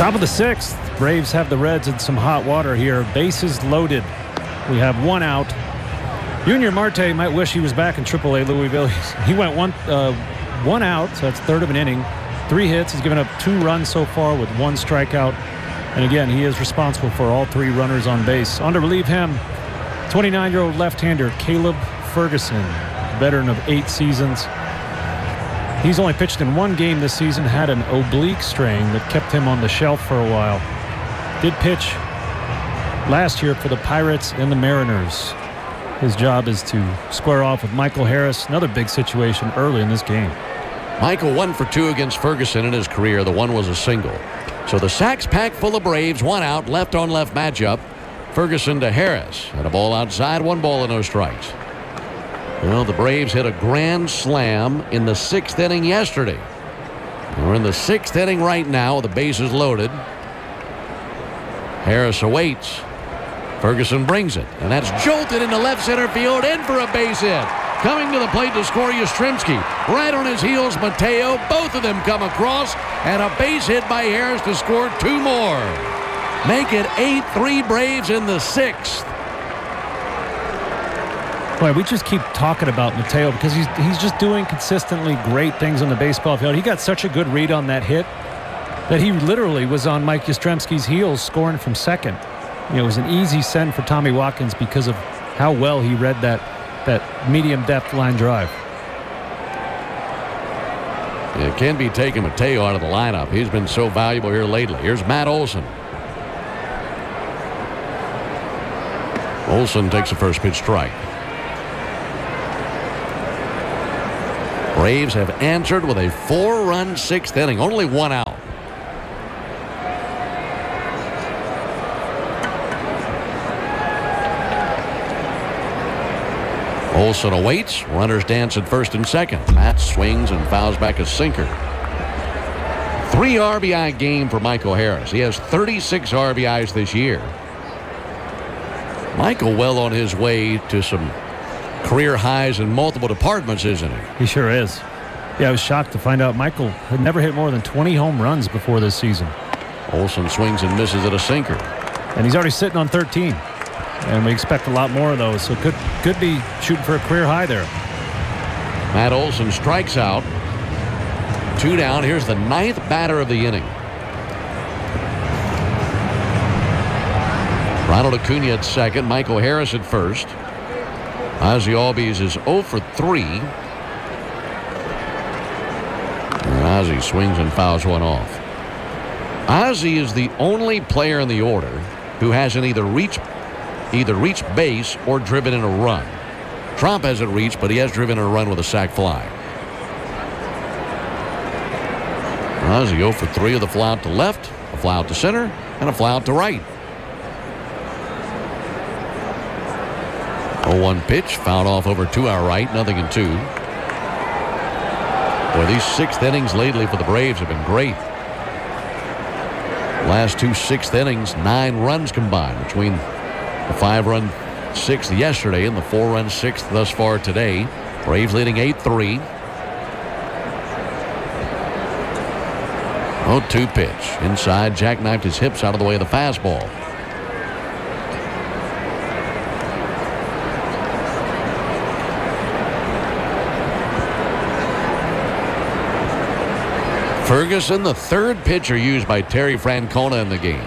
Top of the 6th, Braves have the Reds in some hot water here. Bases loaded. We have one out. Junior Marte might wish he was back in AAA Louisville. He went one out, so that's third of an inning. 3 hits. He's given up 2 runs so far with 1 strikeout. And again, he is responsible for all 3 runners on base. On to relieve him, 29-year-old left-hander Caleb Ferguson, veteran of 8 seasons. He's only pitched in 1 game this season, had an oblique strain that kept him on the shelf for a while. Did pitch last year for the Pirates and the Mariners. His job is to square off with Michael Harris, another big situation early in this game. Michael 1 for 2 against Ferguson in his career. The one was a single. So the sacks packed full of Braves, 1 out, left-on-left matchup. Ferguson to Harris. And a ball outside, 1 ball and no strikes. Well, the Braves hit a grand slam in the 6th inning yesterday. We're in the 6th inning right now. The bases loaded. Harris awaits. Ferguson brings it, and that's jolted into left center field, in for a base hit. Coming to the plate to score, Yastrzemski. Right on his heels, Mateo. Both of them come across, and a base hit by Harris to score 2 more. Make it 8-3 Braves in the 6th. Boy, we just keep talking about Mateo because he's just doing consistently great things on the baseball field. He got such a good read on that hit that he literally was on Mike Yastrzemski's heels scoring from second. It was an easy send for Tommy Watkins because of how well he read that medium depth line drive. It can be taking Mateo out of the lineup. He's been so valuable here lately. Here's Matt Olson. Olson takes a first pitch strike. Braves have answered with a 4-run 6th inning. Only 1 out. Olson awaits. Runners dance at first and second. Matt swings and fouls back a sinker. 3 RBI game for Michael Harris. He has 36 RBIs this year. Michael well on his way to some career highs in multiple departments, isn't he? He sure is. Yeah, I was shocked to find out Michael had never hit more than 20 home runs before this season. Olson swings and misses at a sinker. And he's already sitting on 13. And we expect a lot more of those, so could be shooting for a career high there. Matt Olson strikes out. 2 down. Here's the 9th batter of the inning. Ronald Acuna at second. Michael Harris at first. Ozzie Albies is 0 for 3. And Ozzie swings and fouls one off. Ozzie is the only player in the order who hasn't either reached base or driven in a run. Trump hasn't reached, but he has driven in a run with a sac fly. Ozzie 0 for 3 with a fly out to left, a fly out to center, and a fly out to right. 0-1 pitch, fouled off over to our right, 0-2. Boy, these 6th innings lately for the Braves have been great. Last 2 6th innings, 9 runs combined between the 5-run 6th yesterday and the 4-run 6th thus far today. Braves leading 8-3. 0-2 pitch. Inside, jackknifed his hips out of the way of the fastball. Ferguson, the 3rd pitcher used by Terry Francona in the game.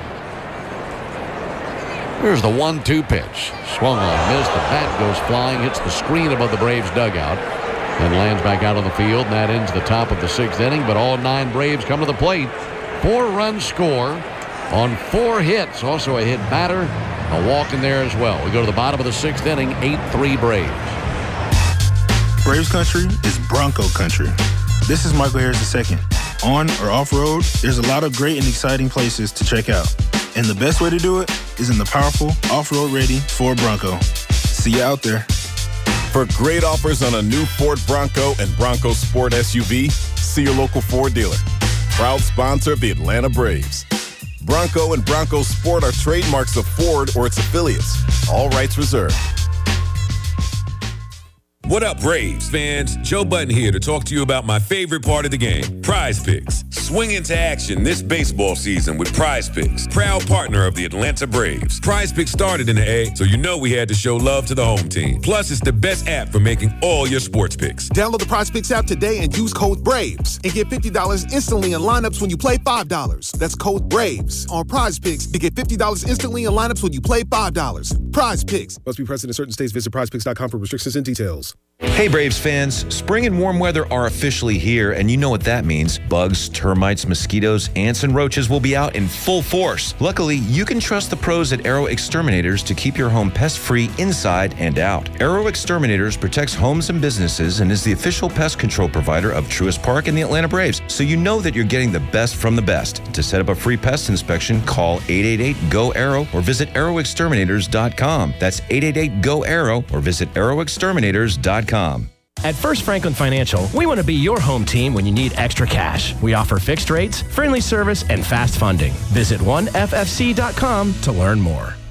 Here's the 1-2 pitch. Swung on, missed. The bat goes flying, hits the screen above the Braves dugout, and lands back out on the field. And that ends the top of the 6th inning, but all 9 Braves come to the plate. 4-run score on 4 hits. Also a hit batter, a walk in there as well. We go to the bottom of the 6th inning, 8-3 Braves. Braves country is Bronco country. This is Michael Harris II. On or off-road, there's a lot of great and exciting places to check out. And the best way to do it is in the powerful, off-road ready Ford Bronco. See you out there. For great offers on a new Ford Bronco and Bronco Sport SUV, see your local Ford dealer. Proud sponsor of the Atlanta Braves. Bronco and Bronco Sport are trademarks of Ford or its affiliates. All rights reserved. What up, Braves fans? Joe Button here to talk to you about my favorite part of the game, Prize Picks. Swing into action this baseball season with Prize Picks, proud partner of the Atlanta Braves. Prize Picks started in the A, so you know we had to show love to the home team. Plus, it's the best app for making all your sports picks. Download the Prize Picks app today and use code BRAVES and get $50 instantly in lineups when you play $5. That's code BRAVES on Prize Picks to get $50 instantly in lineups when you play $5. Prize Picks. Must be present in certain states. Visit prizepicks.com for restrictions and details. Hey Braves fans, spring and warm weather are officially here, and you know what that means. Bugs, termites, mosquitoes, ants, and roaches will be out in full force. Luckily, you can trust the pros at Arrow Exterminators to keep your home pest-free inside and out. Arrow Exterminators protects homes and businesses and is the official pest control provider of Truist Park and the Atlanta Braves, so you know that you're getting the best from the best. To set up a free pest inspection, call 888-GO-ARROW or visit arrowexterminators.com. That's 888-GO-ARROW or visit arrowexterminators.com. At First Franklin Financial, we want to be your home team when you need extra cash. We offer fixed rates, friendly service, and fast funding. Visit oneffc.com to learn more.